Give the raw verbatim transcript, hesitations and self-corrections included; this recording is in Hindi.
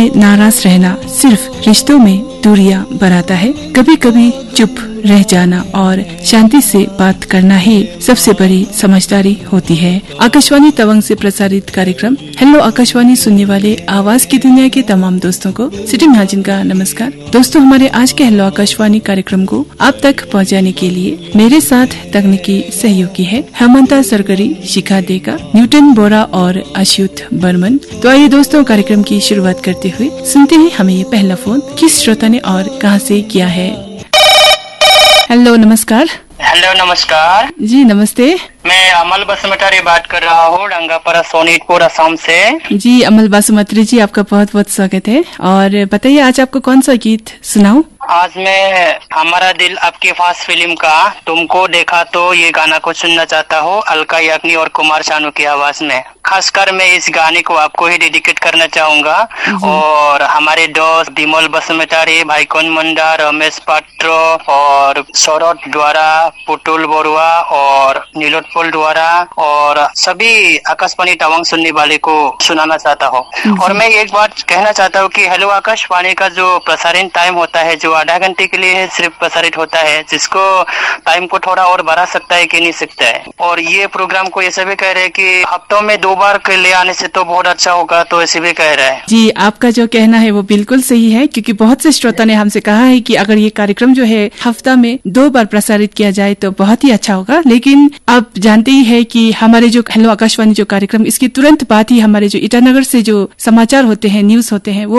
नाराज रहना सिर्फ रिश्तों में दूरियां बढ़ाता है। कभी कभी चुप रह जाना और शांति से बात करना ही सबसे बड़ी समझदारी होती है। आकाशवाणी तवांग से प्रसारित कार्यक्रम हेलो आकाशवाणी सुनने वाले आवाज की दुनिया के तमाम दोस्तों को सिटी महाजन का नमस्कार। दोस्तों, हमारे आज के हेलो आकाशवाणी कार्यक्रम को आप तक पहुंचाने के लिए मेरे साथ तकनीकी सहयोगी है हेमंता सरगरी, शिखा देका, न्यूटन बोरा और अश्युत बर्मन। तो आइए दोस्तों, कार्यक्रम की शुरुआत करते हुए सुनते हैं हमें ये पहला फोन किस श्रोता ने और कहां से किया है। हेलो, नमस्कार। हेलो, नमस्कार जी। नमस्ते। मैं अमल बासुमतारी बात कर रहा हूँ डंगापारा सोनीतपुर असम से। जी अमल बासुमतारी जी, आपका बहुत बहुत स्वागत है। और बताइए आज आपको कौन सा गीत सुनाऊं? आज मैं हमारा दिल आपके पास फिल्म का तुमको देखा तो ये गाना को सुनना चाहता हूँ अलका याग्निक और कुमार शानू की आवाज में। खासकर मैं इस गाने को आपको ही डेडिकेट करना चाहूंगा और हमारे दोस्त विमल बासुमतारी, भाईकोन मुंडा, रमेश पात्र और सौरभ द्वारा, पुतुल बरुआ और नीलोत्पल द्वारा और सभी आकाशवाणी तवांग सुनने वाले को सुनाना चाहता हूँ। और मैं एक बात कहना चाहता हूँ कि हेलो आकाशवाणी का जो प्रसारण टाइम होता है, जो आधा घंटे के लिए सिर्फ प्रसारित होता है, जिसको टाइम को थोड़ा और बढ़ा सकता है कि नहीं सकता है। और ये प्रोग्राम को ऐसे भी कह रहे हैं कि हफ्तों में दो बार के ले आने से तो बहुत अच्छा होगा, तो ऐसे भी कह रहे हैं। जी, आपका जो कहना है वो बिल्कुल सही है, क्योंकि बहुत से श्रोता ने हमसे कहा है कि अगर ये कार्यक्रम जो है हफ्ता में दो बार प्रसारित किया जाए तो बहुत ही अच्छा होगा। लेकिन आप जानते ही है कि हमारे जो हेलो आकाशवाणी जो कार्यक्रम, इसके तुरंत बाद ही हमारे जो ईटानगर से जो समाचार होते हैं, न्यूज होते हैं, वो